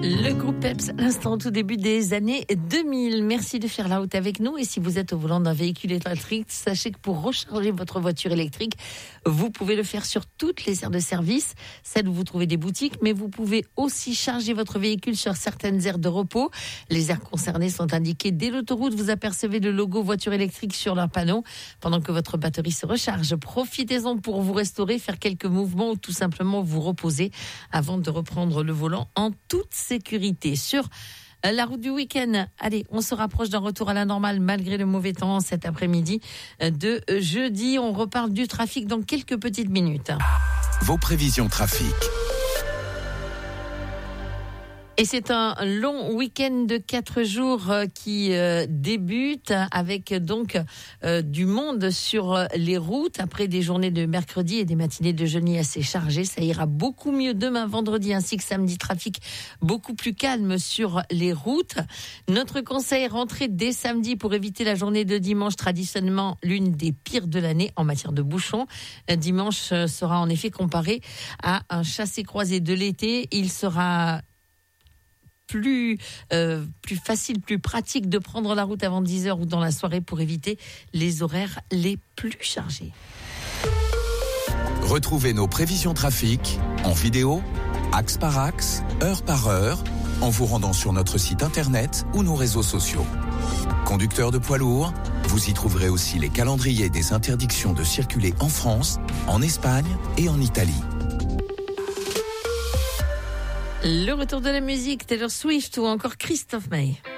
Le groupe Peps, l'instant au tout début des années 2000. Merci de faire la route avec nous. Et si vous êtes au volant d'un véhicule électrique, sachez que pour recharger votre voiture électrique, vous pouvez le faire sur toutes les aires de service, celles où vous trouvez des boutiques, mais vous pouvez aussi charger votre véhicule sur certaines aires de repos. Les aires concernées sont indiquées dès l'autoroute. Vous apercevez le logo voiture électrique sur leur panneau pendant que votre batterie se recharge. Profitez-en pour vous restaurer, faire quelques mouvements ou tout simplement vous reposer avant de reprendre le volant en toute sécurité. Sur la route du week-end, allez, on se rapproche d'un retour à la normale malgré le mauvais temps cet après-midi de jeudi. On reparle du trafic dans quelques petites minutes. Vos prévisions trafic. Et c'est un long week-end de 4 jours qui débute avec donc du monde sur les routes après des journées de mercredi et des matinées de jeudi assez chargées. Ça ira beaucoup mieux demain, vendredi ainsi que samedi. Trafic beaucoup plus calme sur les routes. Notre conseil, rentrer dès samedi pour éviter la journée de dimanche, traditionnellement l'une des pires de l'année en matière de bouchons. Dimanche sera en effet comparé à un chassé-croisé de l'été. Il sera plus facile, plus pratique de prendre la route avant 10h ou dans la soirée pour éviter les horaires les plus chargés. Retrouvez nos prévisions trafic en vidéo, axe par axe, heure par heure, en vous rendant sur notre site internet ou nos réseaux sociaux. Conducteurs de poids lourds, vous y trouverez aussi les calendriers des interdictions de circuler en France, en Espagne et en Italie. Le retour de la musique, Taylor Swift ou encore Christophe Maé.